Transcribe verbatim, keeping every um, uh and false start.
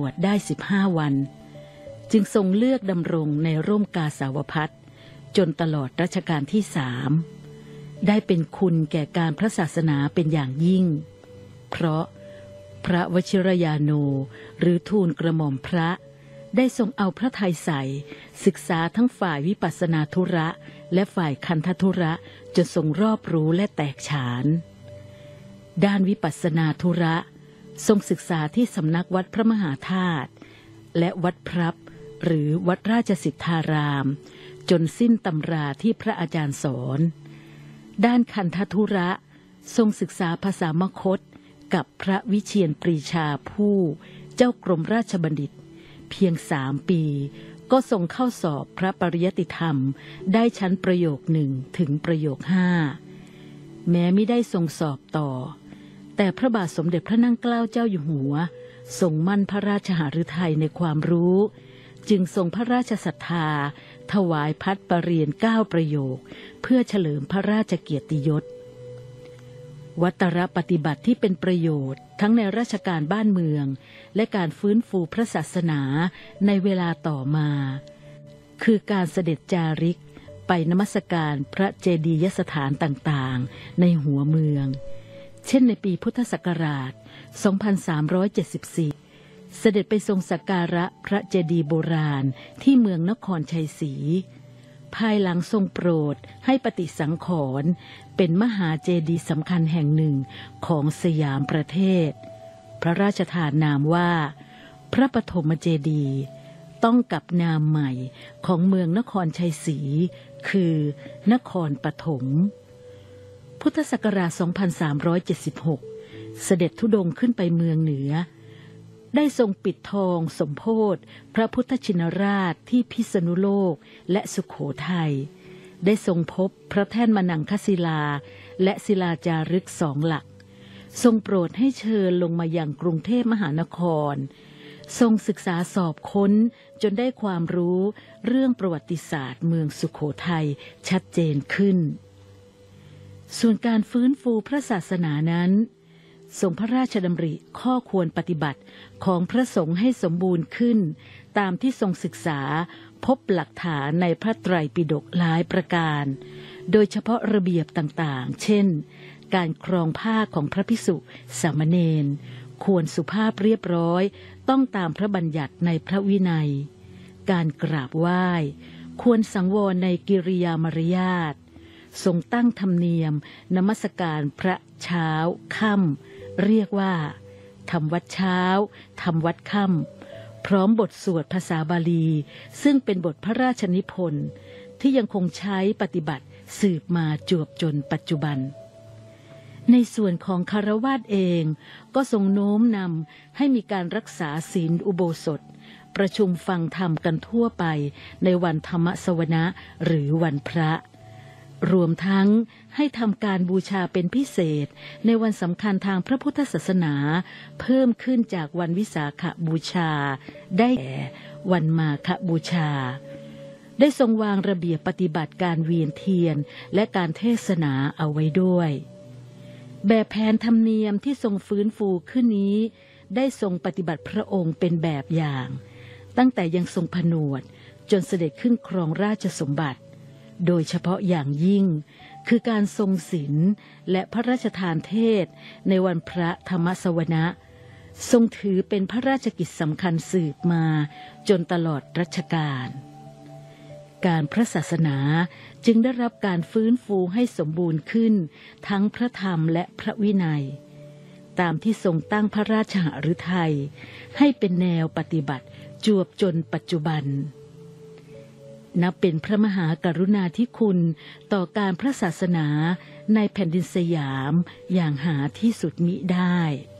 วชได้สิบห้าวันจึงทรงเลือกดำรงในร่มกาสาวพัสต์จนตลอดรัชกาลที่สามได้เป็นคุณแก่การพระศาสนาเป็นอย่างยิ่งเพราะพระวชิรยาโนหรือทูลกระหม่อมพระได้ทรงเอาพระทัยใส่ศึกษาทั้งฝ่ายวิปัสสนาธุระและฝ่ายคันธธุระจนทรงรอบรู้และแตกฉานด้านวิปัสสนาธุระทรงศึกษาที่สำนักวัดพระมหาธาตุและวัดพรับ หรือวัดราชสิทธารามจนสิ้นตำราที่พระอาจารย์สอนด้านคันธธุระทรงศึกษาภาษามคธกับพระวิเชียรปรีชาผู้เจ้ากรมราชบัณฑิตเพียงสามปีก็ทรงเข้าสอบพระปริยติธรรมได้ชั้นประโยคหนึ่งถึงประโยคห้าแม้ไม่ได้ทรงสอบต่อแต่พระบาทสมเด็จพระนั่งเกล้าเจ้าอยู่หัวทรงมั่นพระราชหฤทัยในความรู้จึงทรงพระราชศรัทธาถวายพัดประเรียนเก้าประโยคเพื่อเฉลิมพระราชเกียรติยศวัตรปฏิบัติที่เป็นประโยชน์ทั้งในราชการบ้านเมืองและการฟื้นฟูพระศาสนาในเวลาต่อมาคือการเสด็จจาริกไปนมัสการพระเจดียสถานต่างๆในหัวเมืองเช่นในปีพุทธศักราชสองพันสามร้อยเจ็ดสิบสี่เสด็จไปทรงสักการะพระเจดีย์โบราณที่เมืองนครชัยศรีภายหลังทรงโปรดให้ปฏิสังขรณ์เป็นมหาเจดีย์สำคัญแห่งหนึ่งของสยามประเทศพระราชทานนามว่าพระปฐมเจดีย์ต้องกับนามใหม่ของเมืองนครชัยศรีคือนครปฐมพุทธศักราชสองพันสามร้อยเจ็ดสิบหกเสด็จธุดงค์ขึ้นไปเมืองเหนือได้ทรงปิดทองสมโภชพระพุทธชินราชที่พิษณุโลกและสุโขทัยได้ทรงพบพระแท่นมนังคศิลาและศิลาจารึกสองหลักทรงโปรดให้เชิญลงมายังกรุงเทพมหานครทรงศึกษาสอบค้นจนได้ความรู้เรื่องประวัติศาสตร์เมืองสุโขทัยชัดเจนขึ้นส่วนการฟื้นฟูพระศาสนานั้นทรงพระราชดำริข้อควรปฏิบัติของพระสงฆ์ให้สมบูรณ์ขึ้นตามที่ทรงศึกษาพบหลักฐานในพระไตรปิฎกหลายประการโดยเฉพาะระเบียบต่างๆเช่นการครองผ้าของพระภิกษุสามเณรควรสุภาพเรียบร้อยต้องตามพระบัญญัติในพระวินัยการกราบไหว้ควรสังวรในกิริยามารยาททรงตั้งธรรมเนียมนมัสการพระเช้าค่ำเรียกว่าทำวัดเช้าทำวัดค่ำพร้อมบทสวดภาษาบาลีซึ่งเป็นบทพระราชนิพนธ์ที่ยังคงใช้ปฏิบัติสืบมาจวบจนปัจจุบันในส่วนของคฤหัสถ์เองก็ทรงโน้มนำให้มีการรักษาศีลอุโบสถประชุมฟังธรรมกันทั่วไปในวันธรรมสวนะหรือวันพระรวมทั้งให้ทำการบูชาเป็นพิเศษในวันสำคัญทางพระพุทธศาสนาเพิ่มขึ้นจากวันวิสาขบูชาได้แก่วันมาฆบูชาได้ทรงวางระเบียบปฏิบัติการเวียนเทียนและการเทศนาเอาไว้ด้วยแบบแผนธรรมเนียมที่ทรงฟื้นฟูขึ้นนี้ได้ทรงปฏิบัติพระองค์เป็นแบบอย่างตั้งแต่ยังทรงผนวดจนเสด็จขึ้นครองราชสมบัติโดยเฉพาะอย่างยิ่งคือการทรงศีลและพระราชทานเทศในวันพระธรรมสวนะทรงถือเป็นพระราชกิจสำคัญสืบมาจนตลอดรัชกาลการพระศาสนาจึงได้รับการฟื้นฟูให้สมบูรณ์ขึ้นทั้งพระธรรมและพระวินัยตามที่ทรงตั้งพระราชหฤทัยให้เป็นแนวปฏิบัติจวบจนปัจจุบันนับเป็นพระมหากรุณาธิคุณต่อการพระศาสนาในแผ่นดินสยามอย่างหาที่สุดมิได้